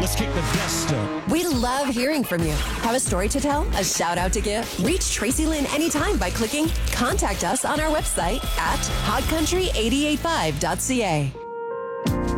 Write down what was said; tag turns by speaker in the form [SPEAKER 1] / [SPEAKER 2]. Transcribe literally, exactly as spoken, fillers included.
[SPEAKER 1] Let's kick the dust up.
[SPEAKER 2] We love hearing from you. Have a story to tell? A shout out to give? Reach Tracy Lynn anytime by clicking Contact Us on our website at hot country eight eight five dot c a.